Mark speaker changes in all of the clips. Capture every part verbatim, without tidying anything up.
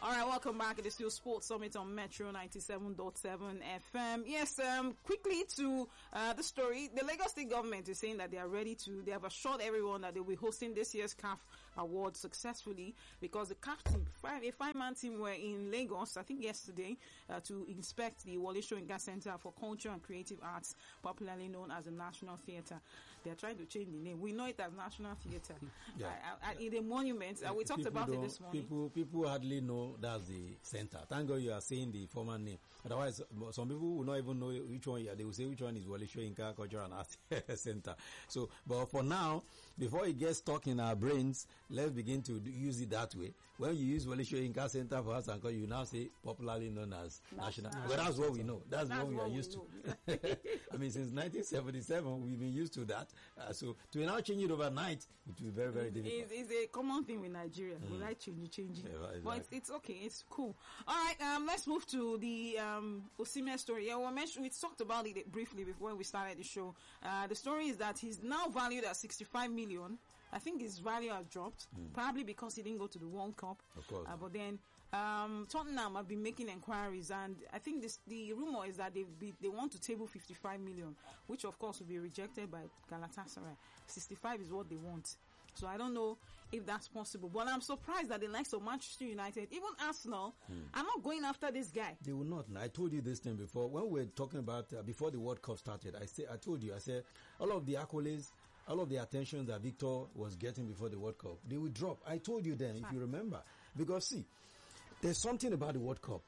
Speaker 1: All right, welcome back. It is still Sports Summit on Metro ninety-seven point seven F M. Yes, um, quickly to uh, the story. The Lagos State government is saying that they are ready to, they have assured everyone that they will be hosting this year's C A F Awards successfully, because the C A F team, five, a five-man team, were in Lagos, I think yesterday, uh, to inspect the Wole Soyinka Center for Culture and Creative Arts, popularly known as the National Theatre. They are trying to change the name. We know it as National Theatre. yeah. I, I, in the monument, uh, we talked people about it this morning.
Speaker 2: People, people hardly know that's the center. Thank God you are saying the former name. Otherwise, some people will not even know which one. They will say which one is Wole Soyinka Cultural and Arts Center. So, but for now, before it gets stuck in our brains, let's begin to use it that way. When you use Wole Soyinka Center for Arts and Culture, you now say popularly known as National. National. Well, that's what we know. That's, that's what we are used to. I mean, since nineteen seventy-seven, we've been used to that. Uh, so to now change it overnight, it will be very, very difficult.
Speaker 1: It's, it's a common thing with Nigeria. Mm. We like changing, changing. Yeah, exactly. But it's, it's okay. It's cool. All right. Um, let's move to the um Osimhen story. Yeah, we mentioned, we talked about it briefly before we started the show. Uh, the story is that he's now valued at sixty-five million. I think his value has dropped, mm. probably because he didn't go to the World Cup.
Speaker 2: Of course.
Speaker 1: Uh, but then um Tottenham have been making inquiries, and I think this the rumor is that they be, they want to table fifty-five million, which of course will be rejected by Galatasaray. sixty-five is what they want. So I don't know if that's possible. But I'm surprised that the likes of Manchester United, even Arsenal, hmm. are not going after this guy.
Speaker 2: They will not. I told you this thing before. When we were talking about, uh, before the World Cup started, I say, I told you, I said, all of the accolades, all of the attention that Victor was getting before the World Cup, they will drop. I told you then, if you remember. Because see, there's something about the World Cup.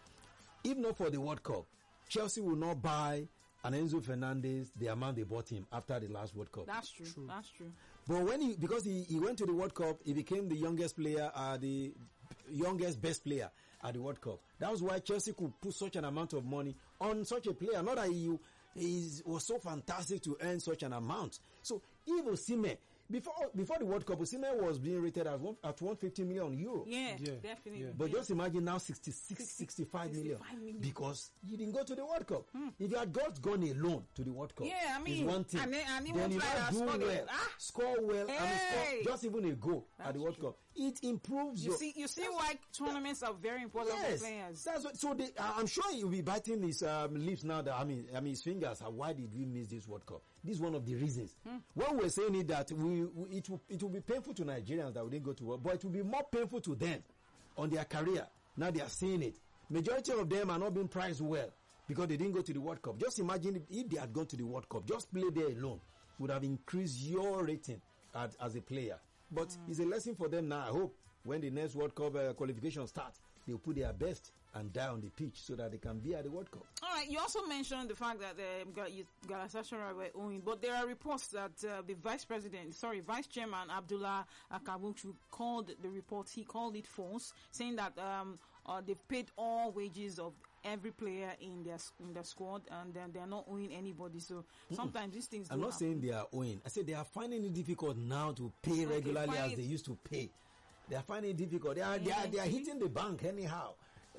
Speaker 2: If not for the World Cup, Chelsea will not buy and Enzo Fernandez the amount they bought him after the last World Cup.
Speaker 1: That's true. true. That's true.
Speaker 2: But when he, because he, he went to the World Cup, he became the youngest player, uh, the youngest best player at the World Cup. That was why Chelsea could put such an amount of money on such a player. Not that he, he was so fantastic to earn such an amount. So if Osimhen, before before the World Cup, Osimhen was being rated at one at one hundred fifty million euro.
Speaker 1: Yeah, yeah. definitely. Yeah.
Speaker 2: But just imagine now sixty-six, sixty-five million, million because you didn't go to the World Cup. Hmm. If you had got gone alone to the World Cup,
Speaker 1: yeah, I mean,
Speaker 2: one thing.
Speaker 1: And then, and
Speaker 2: then you might do well,
Speaker 1: ah.
Speaker 2: score well,
Speaker 1: hey.
Speaker 2: and score just even a goal
Speaker 1: That's
Speaker 2: at the World
Speaker 1: true.
Speaker 2: Cup. It improves
Speaker 1: you
Speaker 2: your.
Speaker 1: See, you see why tournaments are very important
Speaker 2: yes,
Speaker 1: for players.
Speaker 2: That's what. So they, uh, I'm sure he'll be biting his um, lips now. That I mean, I mean his fingers. Uh, why did we miss this World Cup? This is one of the reasons. Hmm. When we're saying it that we, we it will it will be painful to Nigerians that we didn't go to work, but it will be more painful to them on their career. Now they are seeing it. Majority of them are not being prized well because they didn't go to the World Cup. Just imagine if, if they had gone to the World Cup, just play there alone would have increased your rating as, as a player. But mm. it's a lesson for them now. I hope when the next World Cup uh, qualification starts, they'll put their best and die on the pitch so that they can be at the World Cup.
Speaker 1: All right. You also mentioned the fact that um, Galatasaray were owing, but there are reports that uh, the vice president, sorry, vice chairman Abdullah Akabuchu called the report. He called it false, saying that um, uh, they've paid all wages of every player in their in their squad, and then they're not owing anybody. So sometimes mm-mm. these things.
Speaker 2: I'm not
Speaker 1: happen.
Speaker 2: saying they are owing. I said they are finding it difficult now to pay okay, regularly as they used to pay. They are finding it difficult. They are they are they are hitting the bank anyhow.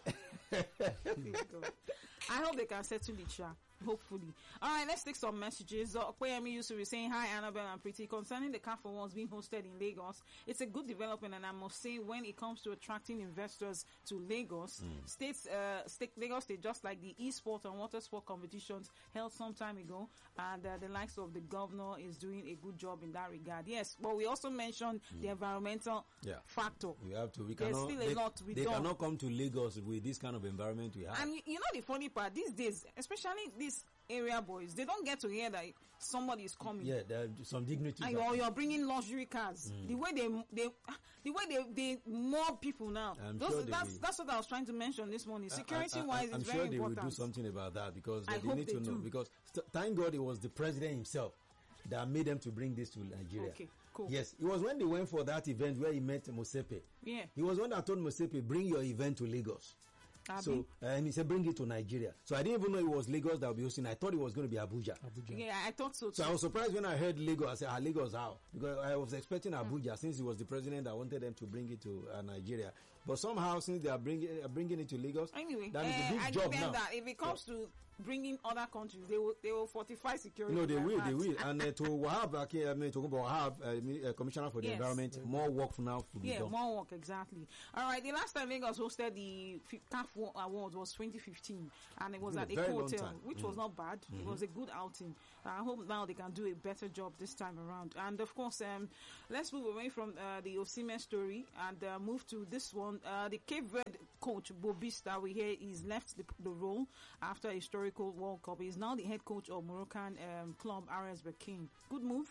Speaker 1: I hope they can settle it, sha. Hopefully. All right, let's take some messages. Uh, Kweyemi Yusuf is saying, hi, Annabelle and Pretty. Concerning the C A F Awards being hosted in Lagos, it's a good development, and I must say, when it comes to attracting investors to Lagos, mm. states, uh, state, Lagos State, just like the e-sport and water sport competitions held some time ago, and uh, the likes of the governor is doing a good job in that regard. Yes, but we also mentioned mm. the environmental yeah. factor.
Speaker 2: We have to. We
Speaker 1: There's
Speaker 2: cannot,
Speaker 1: still a
Speaker 2: they,
Speaker 1: lot to be
Speaker 2: they
Speaker 1: done.
Speaker 2: They cannot come to Lagos with this kind of environment we have.
Speaker 1: And you, you know the funny part, these days, especially these area boys, they don't get to hear that somebody is coming.
Speaker 2: Yeah, there are some dignity.
Speaker 1: And you're, you're bringing luxury cars. Mm. The way they, they, the way they, they mob people now.
Speaker 2: I'm
Speaker 1: Those,
Speaker 2: sure
Speaker 1: that's
Speaker 2: will.
Speaker 1: that's what I was trying to mention this morning. Security
Speaker 2: I, I,
Speaker 1: wise,
Speaker 2: I, I'm
Speaker 1: it's
Speaker 2: sure
Speaker 1: very
Speaker 2: they
Speaker 1: important.
Speaker 2: will do something about that because
Speaker 1: I
Speaker 2: they
Speaker 1: hope
Speaker 2: need
Speaker 1: they
Speaker 2: to know.
Speaker 1: do.
Speaker 2: Because st- thank God it was the president himself that made them to bring this to Nigeria.
Speaker 1: Okay, cool.
Speaker 2: Yes, it was when they went for that event where he met Mosepe.
Speaker 1: Yeah,
Speaker 2: he was one that told Mosepe, bring your event to Lagos.
Speaker 1: Abi.
Speaker 2: So, uh, and he said, bring it to Nigeria. So I didn't even know it was Lagos that would be hosting. I thought it was going to be Abuja.
Speaker 1: Abuja. Yeah, I thought so too.
Speaker 2: So I was surprised when I heard Lagos. I said, ah, Lagos how? Because I was expecting Abuja mm. since he was the president that wanted them to bring it to uh, Nigeria. But somehow, since they are bringing, uh, bringing it to Lagos,
Speaker 1: anyway,
Speaker 2: that is
Speaker 1: uh,
Speaker 2: a big
Speaker 1: I
Speaker 2: job
Speaker 1: depend
Speaker 2: now.
Speaker 1: That if it comes so, to bring in other countries. They will they will fortify security.
Speaker 2: No, they will,
Speaker 1: that.
Speaker 2: they will. And uh, to Wahab, okay, I mean, to Wahab, uh, uh, Commissioner for the
Speaker 1: Yes.
Speaker 2: Environment,
Speaker 1: Mm-hmm.
Speaker 2: more work for now to be
Speaker 1: Yeah,
Speaker 2: done.
Speaker 1: more work, exactly. All right, the last time Lagos hosted the F- C A F Awards was twenty fifteen, and it was
Speaker 2: It's
Speaker 1: at
Speaker 2: been a
Speaker 1: a
Speaker 2: very long
Speaker 1: hotel,
Speaker 2: time.
Speaker 1: which
Speaker 2: Mm.
Speaker 1: was not bad. It was a good outing. I hope now they can do a better job this time around. And of course, um, let's move away from uh, the Osimhen story and uh, move to this one. Uh, the Cape Verde coach, Bobista, we hear he's left the, the role after a historical World Cup. He's now the head coach of Moroccan um, club R S Berkane. Good move.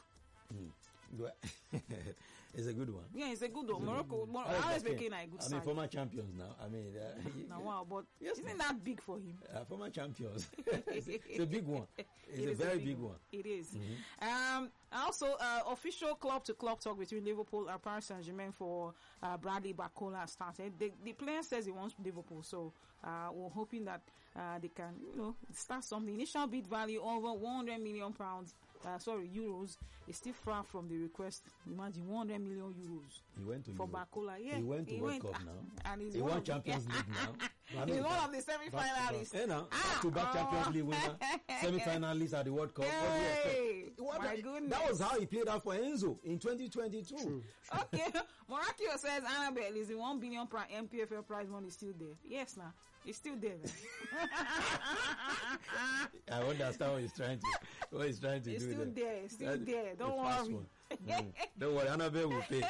Speaker 2: It's a good one.
Speaker 1: Yeah, it's a good one. Morocco, Mor-
Speaker 2: R S
Speaker 1: R S
Speaker 2: Berkane.
Speaker 1: Berkane are a good
Speaker 2: I
Speaker 1: side.
Speaker 2: mean, former champions now. I mean, uh,
Speaker 1: Now, wow, but
Speaker 2: Yes,
Speaker 1: isn't
Speaker 2: ma'am.
Speaker 1: that big for him?
Speaker 2: uh, former champions. it's, a, it's a big one. It's
Speaker 1: It
Speaker 2: a
Speaker 1: is
Speaker 2: very big one.
Speaker 1: It is. Um, also, uh, official club-to-club talk between Liverpool and Paris Saint-Germain for uh, Bradley Barcola started. The, the player says he wants Liverpool, so uh, we're hoping that uh, they can, you know, start something. Initial bid value over one hundred million pounds. Uh, sorry, euros is still far from the request. Imagine one hundred million euros
Speaker 2: He went to
Speaker 1: for
Speaker 2: Europe.
Speaker 1: Barcola. Yeah,
Speaker 2: He went to World Cup
Speaker 1: ah,
Speaker 2: now.
Speaker 1: and he's
Speaker 2: He
Speaker 1: one
Speaker 2: won
Speaker 1: of the-
Speaker 2: Champions League now. I
Speaker 1: He's
Speaker 2: mean,
Speaker 1: one of the semi-finalists.
Speaker 2: eh, now,
Speaker 1: Ah,
Speaker 2: back-to-back
Speaker 1: oh.
Speaker 2: Champions League winner, semi-finalist at the World Cup. What do you expect?
Speaker 1: Hey,
Speaker 2: What
Speaker 1: my
Speaker 2: the-
Speaker 1: goodness.
Speaker 2: That was how he played out for Enzo in twenty twenty-two.
Speaker 1: Okay, Morakio says Annabelle is the one billion pri- M P F L prize money still there. Yes, now it's still there.
Speaker 2: I understand what he's trying to what he's trying to
Speaker 1: It's
Speaker 2: do.
Speaker 1: still
Speaker 2: there.
Speaker 1: there. It's still
Speaker 2: That-
Speaker 1: there. Don't
Speaker 2: the first
Speaker 1: worry.
Speaker 2: one. Mm. Don't worry, Annabelle will pay.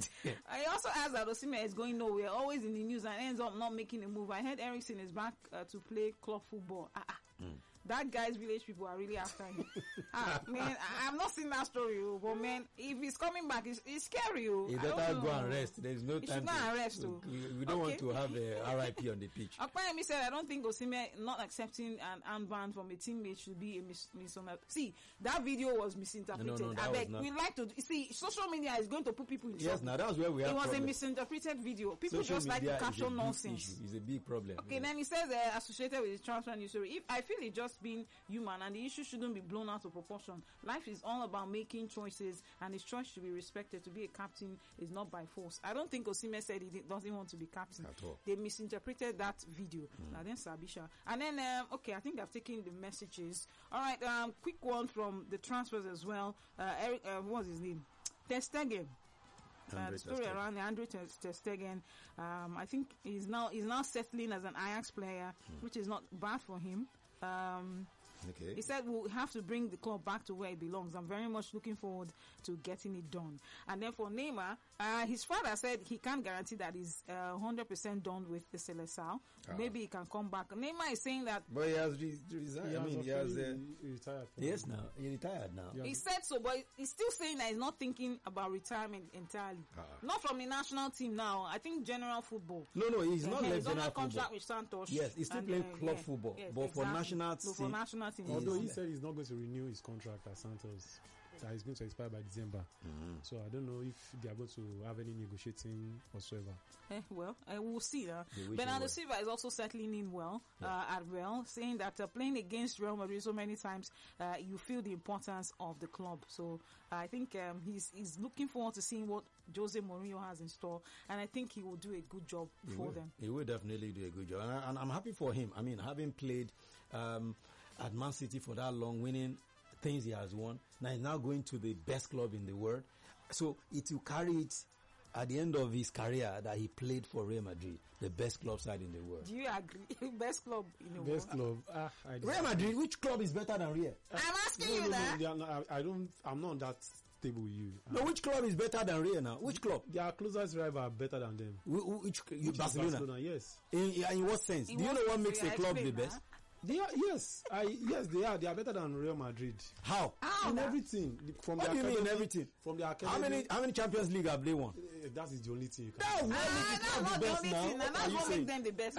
Speaker 1: I also asked that Osimhen is going nowhere, always in the news, and ends up not making a move. I heard Ericsson is back uh, to play club football. Ah, ah. That guy's village people are really after him. ah, man, I, I've not seen that story, oh, but man, if he's coming back, it's, it's scary. Oh.
Speaker 2: He
Speaker 1: I don't
Speaker 2: better go
Speaker 1: know.
Speaker 2: and rest. There is no
Speaker 1: He
Speaker 2: time
Speaker 1: should
Speaker 2: to
Speaker 1: go and rest, oh.
Speaker 2: we, we don't
Speaker 1: Okay.
Speaker 2: want to have a R I P on the pitch.
Speaker 1: Akpayemi said, I don't think Osimhen not accepting an armband from a teammate should be a mis- misunderstanding. See, that video was misinterpreted.
Speaker 2: No, no, that
Speaker 1: I
Speaker 2: was
Speaker 1: beg,
Speaker 2: not.
Speaker 1: we like to, see, social media is going to put people in
Speaker 2: Yes,
Speaker 1: trouble.
Speaker 2: now that's where we have
Speaker 1: It was
Speaker 2: problem.
Speaker 1: a misinterpreted video. People
Speaker 2: Social
Speaker 1: just like to
Speaker 2: media is a
Speaker 1: caption
Speaker 2: big
Speaker 1: nonsense.
Speaker 2: issue. It's a big problem.
Speaker 1: Okay, then he says uh, associated with the transfer news story. If I feel it's just being human and the issue shouldn't be blown out of proportion. Life is all about making choices, and his choice should be respected. To be a captain is not by force. I don't think Osimhen said he did- doesn't want to be captain.
Speaker 2: At all.
Speaker 1: They misinterpreted that video. Mm. And then Sabisha. And then, um, okay, I think I've taken the messages. All right, um, quick one from the transfers as well. Uh, Eric, uh, what's his name? Ter Stegen. Uh,
Speaker 2: Andre
Speaker 1: the story
Speaker 2: Ter Stegen.
Speaker 1: around Andre Ter Ter Stegen. Um, I think he's now he's now settling as an Ajax player, which is not bad for him. Um,
Speaker 2: Okay.
Speaker 1: he said we'll have to bring the club back to where it belongs. I'm very much looking forward to getting it done. And then for Neymar, uh, his father said he can't guarantee that he's uh, one hundred percent done with the Seleção. Maybe he can come back. Neymar is saying that
Speaker 2: But he has re- resigned.
Speaker 3: He
Speaker 2: I
Speaker 3: has
Speaker 2: mean, he has.
Speaker 3: officially
Speaker 2: Uh,
Speaker 3: re- retired. from
Speaker 2: yes,
Speaker 3: it.
Speaker 2: now he retired now.
Speaker 3: Yeah.
Speaker 1: he said so, but he's still saying that he's not thinking about retirement entirely.
Speaker 2: Ah.
Speaker 1: Not from the national team now. I think general football.
Speaker 2: No, no, he's not
Speaker 1: Uh,
Speaker 2: left
Speaker 1: he's on
Speaker 2: general
Speaker 1: a contract
Speaker 2: football.
Speaker 1: with Santos.
Speaker 2: Yes, he's still
Speaker 1: and,
Speaker 2: playing
Speaker 1: uh,
Speaker 2: club
Speaker 1: yeah,
Speaker 2: football,
Speaker 1: yes,
Speaker 2: but for
Speaker 1: exactly.
Speaker 2: national
Speaker 1: No, for
Speaker 2: team-
Speaker 1: national team.
Speaker 3: Although he
Speaker 2: Yeah.
Speaker 3: said he's not going to renew his contract at Santos, that is going to expire by December. So I don't know if they are going to have any negotiating whatsoever.
Speaker 1: Eh, well, uh, we'll see. Uh.
Speaker 2: They wish
Speaker 1: Bernardo
Speaker 2: him well.
Speaker 1: Silva is also settling in well uh, at Real, saying that uh, playing against Real Madrid so many times, uh, you feel the importance of the club. So I think um, he's he's looking forward to seeing what Jose Mourinho has in store, and I think he will do a good job
Speaker 2: He
Speaker 1: for
Speaker 2: will.
Speaker 1: them.
Speaker 2: He will definitely do a good job, and, I, and I'm happy for him. I mean, having played um, at Man City for that long, winning things he has won, now he's now going to the best club in the world. So it will carry it at the end of his career that he played for Real Madrid, the best club side in the world.
Speaker 1: Do you agree? Best club in the
Speaker 3: Best
Speaker 1: world.
Speaker 3: club. Ah, I
Speaker 2: Real Madrid, which club is better than Real?
Speaker 1: I'm asking
Speaker 3: No,
Speaker 1: you
Speaker 3: no, no,
Speaker 1: that.
Speaker 3: they are not, I, I don't. I'm not on that table with you.
Speaker 2: No, which club is better than Real now? Which club?
Speaker 3: Their closest rival are better than them.
Speaker 2: Wh- wh- Which, you,
Speaker 3: Which is
Speaker 2: Barcelona?
Speaker 3: Barcelona, yes.
Speaker 2: In, in what sense?
Speaker 1: In
Speaker 2: Do you
Speaker 1: what
Speaker 2: know what
Speaker 1: sense?
Speaker 2: makes a
Speaker 1: Yeah,
Speaker 2: club the
Speaker 1: explain,
Speaker 2: best?
Speaker 1: huh?
Speaker 3: They are yes, I yes they are. They are better than Real Madrid
Speaker 2: How?
Speaker 1: How
Speaker 3: in
Speaker 1: that?
Speaker 3: everything. From
Speaker 2: What
Speaker 3: their
Speaker 2: do you mean in
Speaker 3: academy-
Speaker 2: everything?
Speaker 3: From their
Speaker 2: How
Speaker 3: academy.
Speaker 2: many how many Champions League have they won?
Speaker 3: eh, That is the only thing. You can
Speaker 2: That's what
Speaker 1: Ah,
Speaker 2: makes
Speaker 1: that's
Speaker 2: the
Speaker 1: not
Speaker 2: club
Speaker 1: the
Speaker 2: the best
Speaker 1: only
Speaker 2: now.
Speaker 1: thing.
Speaker 2: What
Speaker 1: And
Speaker 2: are
Speaker 1: that's
Speaker 2: you
Speaker 1: what
Speaker 2: saying?
Speaker 1: makes them the best.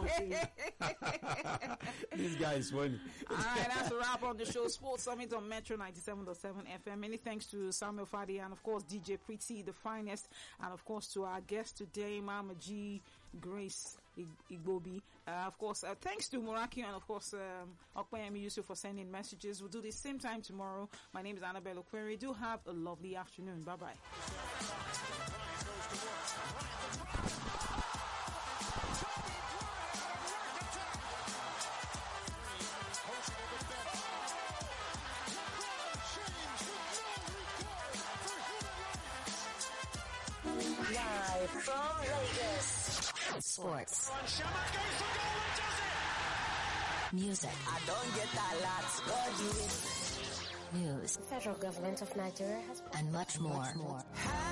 Speaker 2: This guy is funny.
Speaker 1: All right, that's a wrap on the show. Sports Summit on Metro ninety-seven point seven F M. Many thanks to Samuel Fadi and, of course, D J Pretty, the finest. And, of course, to our guest today, Mama G, Grace Ig- Igbobi. Uh, of course, uh, thanks to Moraki and, of course, um, Okpayemi Yusuf for sending messages. We'll do this same time tomorrow. My name is Annabelle Okweri. Do have a lovely afternoon. Bye-bye.
Speaker 4: Live from Lagos. Sports. Music.
Speaker 5: I don't get that lot. God, you
Speaker 4: News.
Speaker 6: The federal government of Nigeria has...
Speaker 4: And much more.
Speaker 5: more.